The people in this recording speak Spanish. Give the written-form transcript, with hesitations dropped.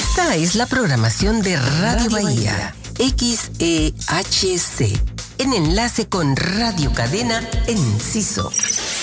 Esta es la programación de Radio Bahía, XEHC, en enlace con Radio Cadena Enciso.